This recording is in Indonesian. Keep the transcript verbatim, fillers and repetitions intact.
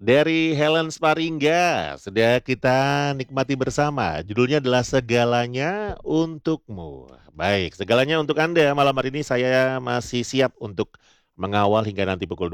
Dari Helen Sparingga, sudah kita nikmati bersama. Judulnya adalah Segalanya Untukmu. Baik, segalanya untuk Anda. Malam hari ini saya masih siap untuk mengawal hingga nanti pukul